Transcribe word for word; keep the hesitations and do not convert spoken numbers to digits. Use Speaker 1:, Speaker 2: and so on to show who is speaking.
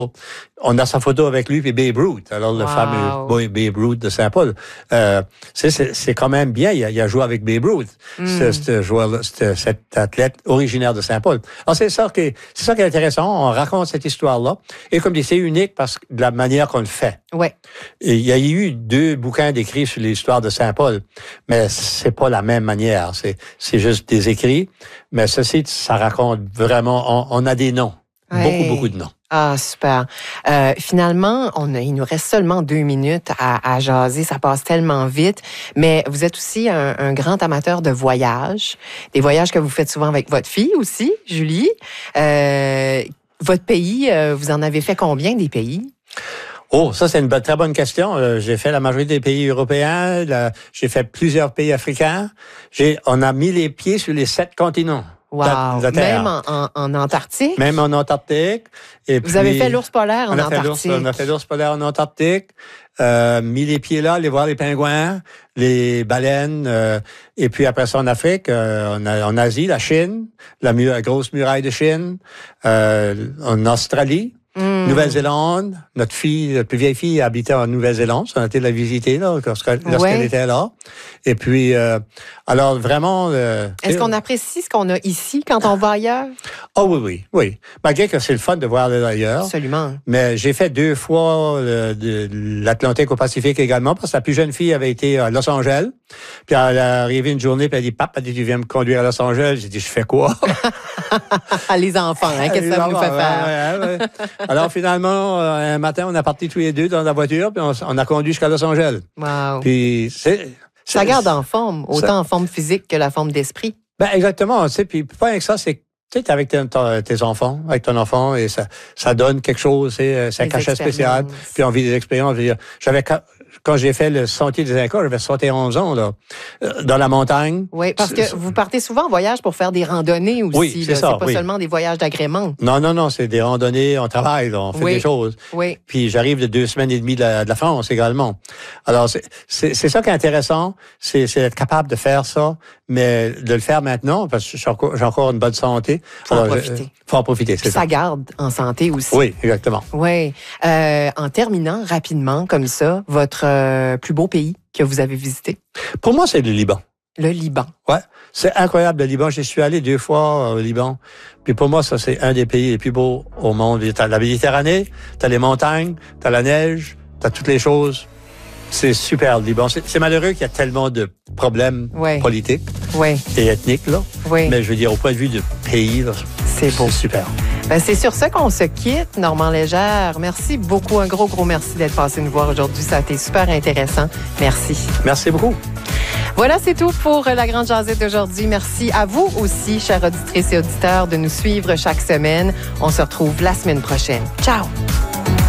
Speaker 1: On a sa photo avec lui et Babe Ruth, alors le
Speaker 2: wow.
Speaker 1: fameux Babe Ruth de Saint-Paul. Euh, c'est, c'est, c'est quand même bien, il a, il a joué avec Babe Ruth, mm. ce, ce joueur, ce, cet athlète originaire de Saint-Paul. Alors c'est ça qui est, c'est ça qui est intéressant, on raconte cette histoire-là, et comme dit, c'est unique parce que de la manière qu'on le fait.
Speaker 2: Ouais.
Speaker 1: Et il y a eu deux bouquins d'écrits sur l'histoire de Saint-Paul, mais c'est pas la même manière, c'est, c'est juste des écrits, mais ceci, ça raconte vraiment, on, on a des noms, ouais. beaucoup, beaucoup de noms.
Speaker 2: Ah, super. Euh, finalement, on a, il nous reste seulement deux minutes à, à jaser. Ça passe tellement vite. Mais vous êtes aussi un, un grand amateur de voyages. Des voyages que vous faites souvent avec votre fille aussi, Julie. Euh, votre pays, euh, vous en avez fait combien des pays?
Speaker 1: Oh, ça, c'est une bonne, très bonne question. Euh, j'ai fait la majorité des pays européens. La, j'ai fait plusieurs pays africains. J'ai, on a mis les pieds sur les sept continents.
Speaker 2: Wow. De, de Même en, en, en Antarctique?
Speaker 1: Même en Antarctique. Et
Speaker 2: Vous
Speaker 1: puis,
Speaker 2: avez fait l'ours polaire en
Speaker 1: on a
Speaker 2: Antarctique?
Speaker 1: Fait l'ours, on a fait l'ours polaire en Antarctique. Euh, mis les pieds là, aller voir les pingouins, les baleines. Euh, et puis après ça, en Afrique, euh, on a, en Asie, la Chine, la, mur, la grosse muraille de Chine. Euh, en Australie. Mmh. Nouvelle-Zélande, notre fille, notre plus vieille fille habitait en Nouvelle-Zélande. On a été la visiter là, lorsqu'elle, lorsqu'elle ouais. était là. Et puis, euh, alors vraiment... Euh,
Speaker 2: Est-ce qu'on apprécie ce qu'on a ici quand on va ailleurs?
Speaker 1: Oh oui, oui, oui. Malgré que c'est le fun de voir ailleurs.
Speaker 2: Absolument.
Speaker 1: Mais j'ai fait deux fois euh, de l'Atlantique au Pacifique également, parce que la plus jeune fille avait été à Los Angeles. Puis elle est arrivée une journée, puis elle dit, Papa, tu viens me conduire à Los Angeles. J'ai dit, je fais quoi?
Speaker 2: Les enfants, hein, qu'est-ce que ça vous fait faire?
Speaker 1: Ouais, ouais, ouais. Alors finalement, un matin, on a parti tous les deux dans la voiture, puis on, on a conduit jusqu'à Los Angeles.
Speaker 2: Wow.
Speaker 1: Puis c'est, c'est
Speaker 2: ça garde en forme, autant
Speaker 1: ça,
Speaker 2: en forme physique que la forme d'esprit.
Speaker 1: Ben exactement, tu sais, puis pas avec ça, c'est tu sais, t'es avec tes, tes enfants, avec ton enfant, et ça, ça donne quelque chose, c'est, c'est un cachet spécial, puis on vit des expériences. Je veux dire, j'avais, quand j'ai fait le Sentier des Incas, j'avais soixante et onze ans, là, dans la montagne.
Speaker 2: Oui, parce que vous partez souvent en voyage pour faire des randonnées aussi.
Speaker 1: Oui, c'est
Speaker 2: là.
Speaker 1: ça.
Speaker 2: C'est pas
Speaker 1: oui.
Speaker 2: seulement des voyages d'agrément.
Speaker 1: Non, non, non, c'est des randonnées, on travaille, là, on fait
Speaker 2: oui.
Speaker 1: des choses.
Speaker 2: Oui.
Speaker 1: Puis j'arrive de deux semaines et demie de la, de la France également. Alors, c'est, c'est, c'est ça qui est intéressant, c'est, c'est d'être capable de faire ça, mais de le faire maintenant, parce que j'ai encore, j'ai encore une bonne santé.
Speaker 2: Faut
Speaker 1: Alors,
Speaker 2: en profiter.
Speaker 1: Je, faut en profiter, c'est
Speaker 2: Puis
Speaker 1: ça.
Speaker 2: Ça garde en santé aussi.
Speaker 1: Oui, exactement.
Speaker 2: Oui. Euh, en terminant rapidement, comme ça, votre euh, plus beau pays que vous avez visité? Pour
Speaker 1: moi, c'est le Liban.
Speaker 2: Le Liban.
Speaker 1: Ouais, c'est incroyable le Liban. J'y suis allé deux fois au Liban. Puis pour moi, ça, c'est un des pays les plus beaux au monde. T'as la Méditerranée, t'as les montagnes, t'as la neige, t'as toutes les choses. C'est super, le Liban. C'est, c'est malheureux qu'il y a tellement de problèmes
Speaker 2: ouais.
Speaker 1: politiques
Speaker 2: ouais.
Speaker 1: et ethniques, là.
Speaker 2: Ouais.
Speaker 1: Mais je veux dire, au point de vue de pays, là,
Speaker 2: c'est beau.
Speaker 1: C'est super.
Speaker 2: Ben, c'est sur ça qu'on se quitte, Normand Légère. Merci beaucoup. Un gros, gros merci d'être passé nous voir aujourd'hui. Ça a été super intéressant. Merci.
Speaker 1: Merci beaucoup.
Speaker 2: Voilà, c'est tout pour la Grande Jasette d'aujourd'hui. Merci à vous aussi, chers auditrices et auditeurs, de nous suivre chaque semaine. On se retrouve la semaine prochaine. Ciao!